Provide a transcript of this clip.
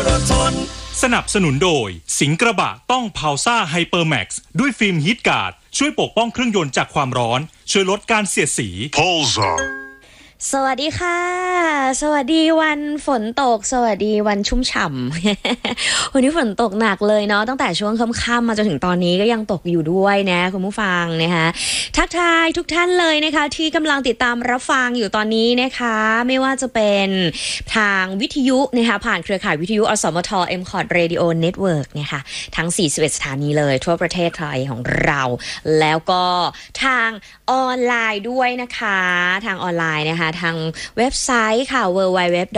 ราธอนสนับสนุนโดยสิงห์กระบะต้องพาวซ่าไฮเปอร์แม็กซ์ด้วยฟิล์มฮีทการ์ดช่วยปกป้องเครื่องยนต์จากความร้อนช่วยลดการเสียดสี Pulsar สวัสดีค่ะสวัสดีวันฝนตกสวัสดีวันชุ่มฉ่ำ วันนี้ฝนตกหนักเลยเนาะตั้งแต่ช่วงค่ำๆมาจนถึงตอนนี้ก็ยังตกอยู่ด้วยนะคุณผู้ฟังนะคะทักทายทุกท่านเลยนะคะที่กำลังติดตามรับฟังอยู่ตอนนี้นะคะไม่ว่าจะเป็นทางวิทยุนะคะผ่านเครือข่ายวิทยุอสมท MCOT Radio Network นะคะทั้ง41สถานีเลยทั่วประเทศไทยของเราแล้วก็ทางออนไลน์ด้วยนะคะทางออนไลน์นะคะทางเว็บไซต์ค่ะ www